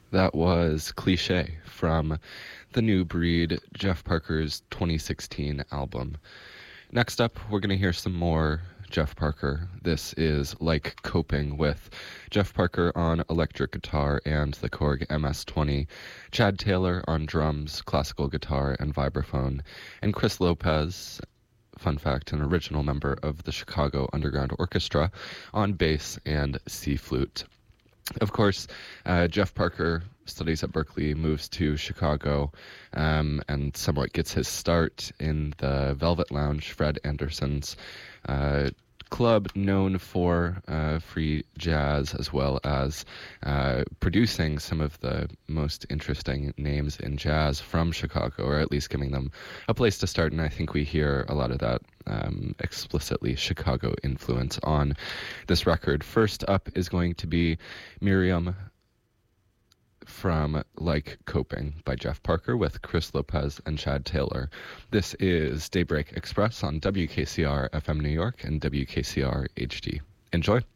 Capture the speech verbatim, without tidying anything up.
That was Cliché from The New Breed, Jeff Parker's twenty sixteen album. Next up, we're going to hear some more Jeff Parker. This is Like Coping with Jeff Parker on electric guitar and the Korg M S twenty, Chad Taylor on drums, classical guitar, and vibraphone, and Chris Lopez, fun fact, an original member of the Chicago Underground Orchestra, on bass and C flute. Of course, uh, Jeff Parker studies at Berklee, moves to Chicago, um, and somewhat gets his start in the Velvet Lounge, Fred Anderson's uh, club, known for uh, free jazz, as well as uh, producing some of the most interesting names in jazz from Chicago, or at least giving them a place to start. And I think we hear a lot of that um, explicitly Chicago influence on this record. First up is going to be Miriam from Like Coping by Jeff Parker with Chris Lopez and Chad Taylor. This is Daybreak Express on W K C R F M New York and W K C R H D. Enjoy.